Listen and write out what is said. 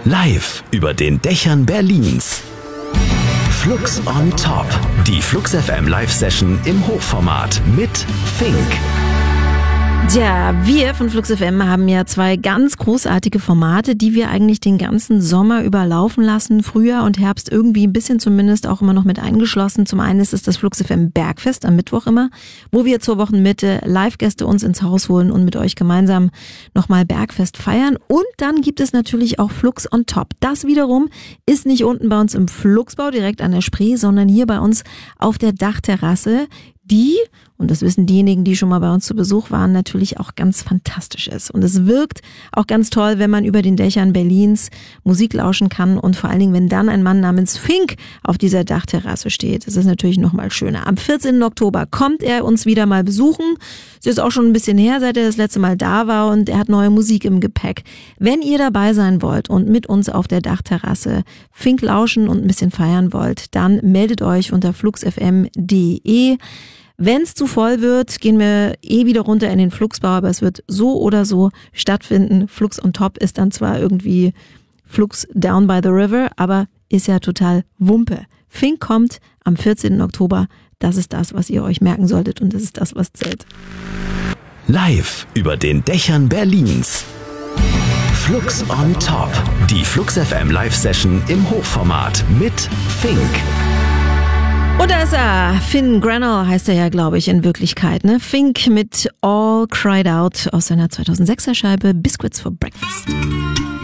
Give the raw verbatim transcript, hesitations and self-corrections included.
Live über den Dächern Berlins. Flux on Top. Die Flux F M Live-Session im Hochformat mit Fink. Tja, wir von Flux F M haben ja zwei ganz großartige Formate, die wir eigentlich den ganzen Sommer überlaufen lassen, Frühjahr und Herbst irgendwie ein bisschen zumindest auch immer noch mit eingeschlossen. Zum einen ist es das Flux F M Bergfest am Mittwoch immer, wo wir zur Wochenmitte Live-Gäste uns ins Haus holen und mit euch gemeinsam nochmal Bergfest feiern. Und dann gibt es natürlich auch Flux on Top. Das wiederum ist nicht unten bei uns im Fluxbau direkt an der Spree, sondern hier bei uns auf der Dachterrasse, die, und das wissen diejenigen, die schon mal bei uns zu Besuch waren, natürlich auch ganz fantastisch ist. Und es wirkt auch ganz toll, wenn man über den Dächern Berlins Musik lauschen kann und vor allen Dingen, wenn dann ein Mann namens Fink auf dieser Dachterrasse steht. Das ist natürlich noch mal schöner. Am vierzehnten Oktober kommt er uns wieder mal besuchen. Es ist auch schon ein bisschen her, seit er das letzte Mal da war, und er hat neue Musik im Gepäck. Wenn ihr dabei sein wollt und mit uns auf der Dachterrasse Fink lauschen und ein bisschen feiern wollt, dann meldet euch unter fluxfm punkt de. Wenn es zu voll wird, gehen wir eh wieder runter in den Fluxbau, aber es wird so oder so stattfinden. Flux on Top ist dann zwar irgendwie Flux down by the river, aber ist ja total Wumpe. Fink kommt am vierzehnten Oktober. Das ist das, was ihr euch merken solltet, und das ist das, was zählt. Live über den Dächern Berlins. Flux on Top. Die Flux F M Live-Session im Hochformat mit Fink. Und da ist er. Finn Granell heißt er ja, glaube ich, in Wirklichkeit. Ne? Fink mit All Cried Out aus seiner zweitausendsechser Scheibe Biscuits for Breakfast.